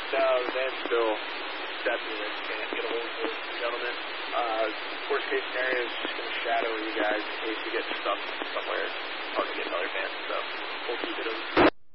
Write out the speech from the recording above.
No, the man's still definitely can't get a hold of the gentleman. Worst case scenario is just going to shadow you guys in case you get stuck